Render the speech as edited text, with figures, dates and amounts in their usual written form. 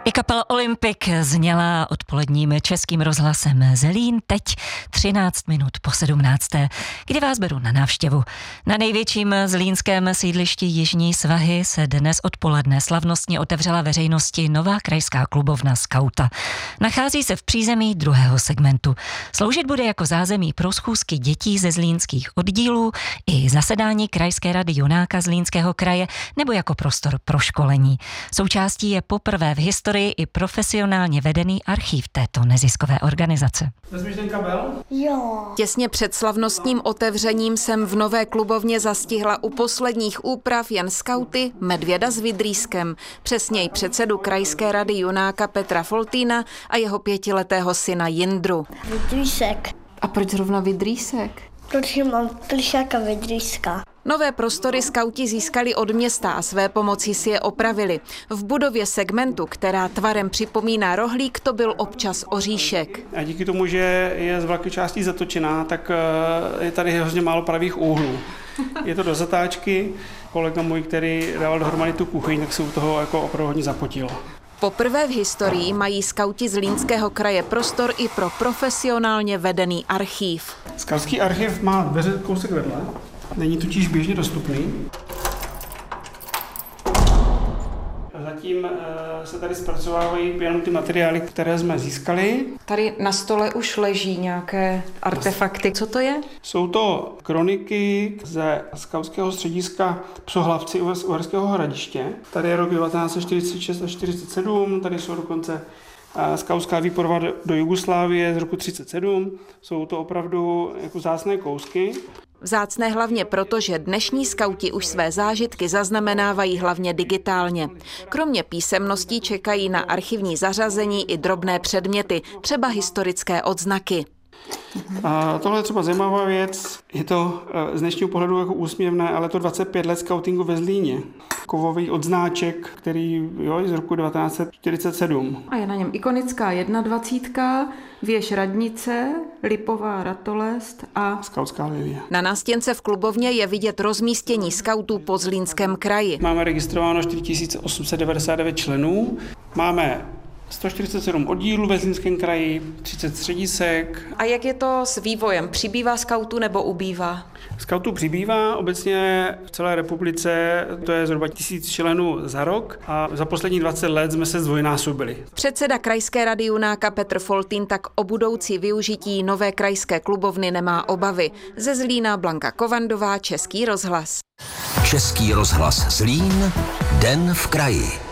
I kapela Olympik zněla odpoledním Českým rozhlasem Zlín teď 13 minut po 17. kdy vás beru na návštěvu. Na největším zlínském sídlišti Jižní svahy se dnes odpoledne slavnostně otevřela veřejnosti nová krajská klubovna Skauta. Nachází se v přízemí druhého segmentu. Sloužit bude jako zázemí pro schůzky dětí ze zlínských oddílů i zasedání Krajské rady Junáka Zlínského kraje nebo jako prostor pro školení. Součástí je poprvé v historii i profesionálně vedený archív této neziskové organizace. Vezmeš ten kabel? Jo. Těsně před slavnostním otevřením jsem v nové klubovně zastihla u posledních úprav jen skauty Medvěda s Vydrýskem, přesněji předsedu Krajské rady Junáka Petra Foltýna a jeho 5letého syna Jindru. Vydrýsek. A proč zrovna Vydrýsek? Protože mám plišáka Vydrýska. Nové prostory skauti získali od města a své pomocí si je opravili. V budově segmentu, která tvarem připomíná rohlík, to byl občas oříšek. A díky tomu, že je z velké části zatočená, tak je tady hrozně málo pravých úhlů. Je to do zatáčky. Kolega můj, který dával dohromady tu kuchyň, tak se u toho jako opravdu hodně zapotil. Poprvé v historii mají skauti Zlínského kraje prostor i pro profesionálně vedený archív. Skautský archiv má dveře kousek vedle, není totiž běžně dostupný. Zatím se tady zpracovávají jenom ty materiály, které jsme získali. Tady na stole už leží nějaké artefakty. Co to je? Jsou to kroniky ze skautského střediska Psohlavci u Uherského Hradiště. Tady je rok 1946 a 47, tady jsou dokonce skautská výprava do Jugoslávie z roku 37. Jsou to opravdu jako vzácné kousky. Vzácné hlavně proto, že dnešní skauti už své zážitky zaznamenávají hlavně digitálně. Kromě písemností čekají na archivní zařazení i drobné předměty, třeba historické odznaky. A tohle je třeba zajímavá věc. Je to z dnešního pohledu jako úsměvné, ale to 25 let skautingu ve Zlíně. Kovový odznáček, který je z roku 1947. A je na něm ikonická 21, věž radnice, lipová ratolest a skautská lilie. Na nástěnce v klubovně je vidět rozmístění skautů po Zlínském kraji. Máme registrováno 4899 členů. Máme 147 oddílů ve Zlínském kraji, 30 středisek. A jak je to s vývojem? Přibývá skautů nebo ubývá? Skautů přibývá, obecně v celé republice to je zhruba 1000 členů za rok a za poslední 20 let jsme se zdvojnásobili. Předseda Krajské rady Junáka Petr Foltýn tak o budoucí využití nové krajské klubovny nemá obavy. Ze Zlína Blanka Kovandová, Český rozhlas. Český rozhlas Zlín, Den v kraji.